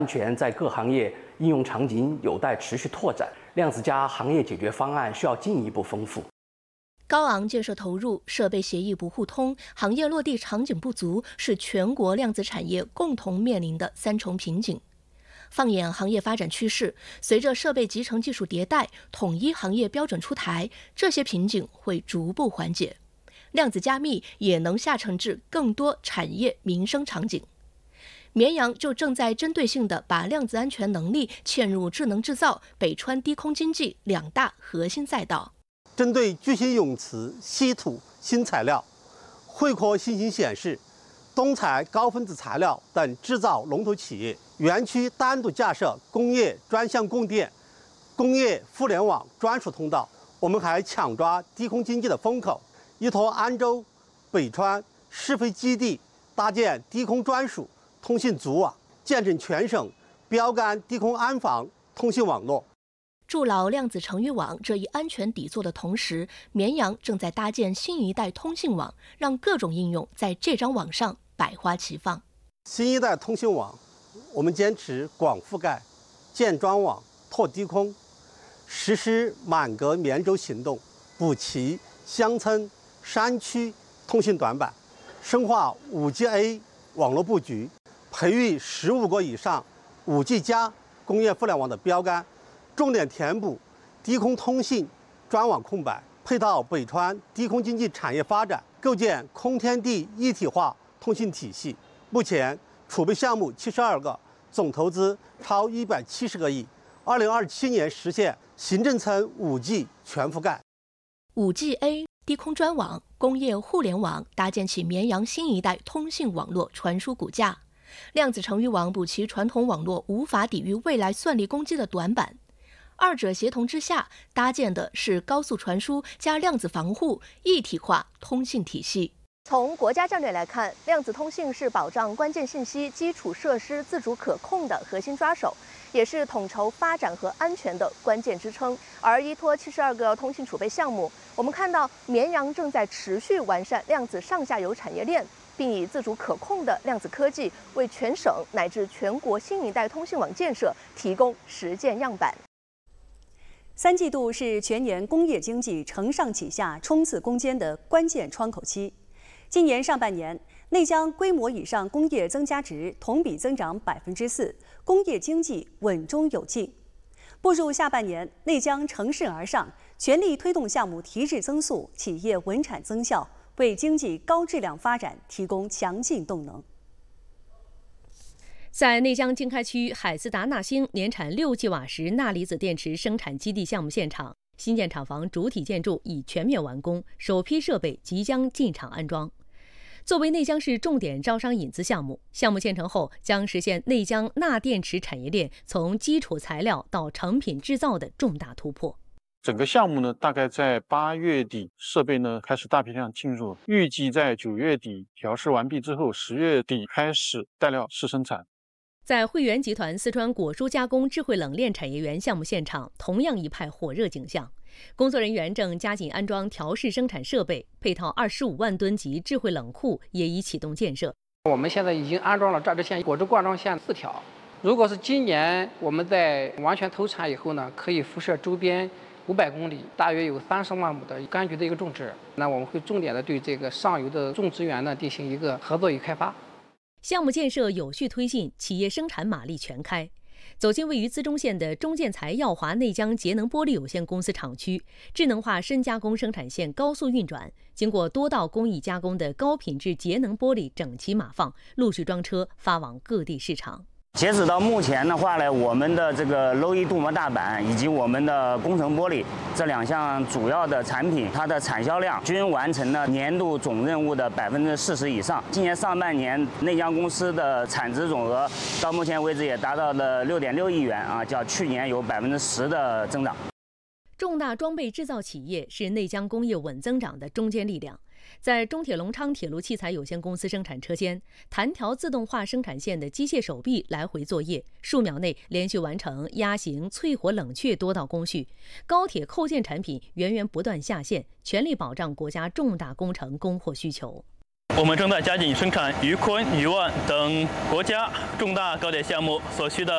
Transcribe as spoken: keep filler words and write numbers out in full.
安全在各行业应用场景有待持续拓展，量子加行业解决方案需要进一步丰富。 高昂建设投入、设备协议不互通、行业落地场景不足，是全国量子产业共同面临的三重瓶颈。放眼行业发展趋势，随着设备集成技术迭代、统一行业标准出台，这些瓶颈会逐步缓解。量子加密也能下沉至更多产业民生场景。绵阳就正在针对性地把量子安全能力嵌入智能制造、北川低空经济两大核心赛道。 针对巨型永磁、稀土新材料，汇科信息显示，东材高分子材料等制造龙头企业园区单独架设工业专项供电、工业互联网专属通道。我们还抢抓低空经济的风口，依托安州、北川试飞基地，搭建低空专属通信组网，建成全省标杆低空安防通信网络。 筑牢量子成域网这一安全底座的同时，绵阳正在搭建新一代通信网，让各种应用在这张网上百花齐放。 新一代通信网，我们坚持广覆盖、建专网、拓低空，实施满格绵轴行动，补齐乡村、山区通信短板，深化 五 G A 网络布局，培育十五个以上 五 G 加工业互联网的标杆。重点填补低空通信专网空白，配套北川低空经济产业发展，构建空天地一体化通信体系。目前储备项目七十二个，总投资超一百七十个亿。二零二七年实现行政村 五 G 全覆盖。 五 G A 低空专网、工业互联网搭建起绵阳新一代通信网络传输骨架。量子成域网补齐传统网络无法抵御未来算力攻击的短板。二者协同之下，搭建的是高速传输加量子防护一体化通信体系。从国家战略来看，量子通信是保障关键信息基础设施自主可控的核心抓手，也是统筹发展和安全的关键支撑。而依托七十二个通信储备项目，我们看到绵阳正在持续完善量子上下游产业链，并以自主可控的量子科技为全省乃至全国新一代通信网建设提供实践样板。 三季度是全年工业经济承上启下、冲刺攻坚的关键窗口期。今年上半年，内江规模以上工业增加值同比增长百分之四，工业经济稳中有进。步入下半年，内江乘势而上，全力推动项目提质增速、企业稳产增效，为经济高质量发展提供强劲动能。 在内江经开区海斯达纳星年产六吉瓦时钠离子电池生产基地项目现场，新建厂房主体建筑已全面完工，首批设备即将进场安装。作为内江市重点招商引资项目，项目建成后将实现内江钠电池产业链从基础材料到成品制造的重大突破。 整个项目呢，大概在八月底，设备呢开始大批量进入，预计在九月底调试完毕之后，十月底开始带料试生产。 在汇源集团四川果蔬加工智慧冷链产业园项目现场，同样一派火热景象。工作人员正加紧安装调试生产设备，配套二十五万吨级智慧冷库也已启动建设。 我们现在已经安装了榨汁线、果汁灌装线四条。如果是今年我们在完全投产以后呢，可以辐射周边五百公里，大约有三十万亩的柑橘的一个种植。那我们会重点的对这个上游的种植园呢进行一个合作与开发。 项目建设有序推进，企业生产马力全开。走进位于资中县的中建材耀华内江节能玻璃有限公司厂区，智能化深加工生产线高速运转，经过多道工艺加工的高品质节能玻璃整齐码放，陆续装车发往各地市场。 截止到目前的话呢，我们的这个 Low 一镀膜大板以及我们的工程玻璃这两项主要的产品，它的产销量均完成了年度总任务的百分之四十以上。今年上半年内江公司的产值总额到目前为止也达到了六点六亿元啊，较去年有百分之十的增长。 重大装备制造企业是内江工业稳增长的中坚力量。在中铁隆昌铁路器材有限公司生产车间，弹条自动化生产线的机械手臂来回作业，数秒内连续完成压型、淬火、冷却多道工序。高铁扣件产品源源不断下线，全力保障国家重大工程供货需求。 我们正在加紧生产渝昆、渝万等国家重大高铁项目所需的